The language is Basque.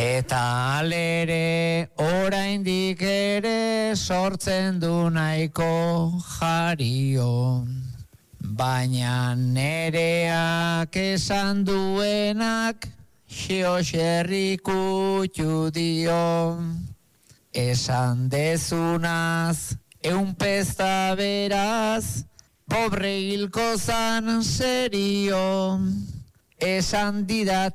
Eta alere oraindik ere sortzen du nahiko jario. Baina nereak esan duenak Xioxerri kutxu dio. Esan dezunaz eunpezta beraz pobre hilko zan serio. Esan didat